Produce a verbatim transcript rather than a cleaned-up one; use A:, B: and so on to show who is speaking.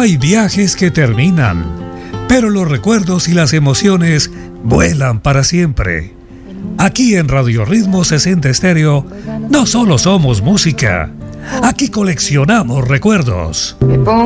A: Hay viajes que terminan, pero los recuerdos y las emociones vuelan para siempre. Aquí en Radio Ritmo sesenta Estéreo no solo somos música, aquí coleccionamos recuerdos.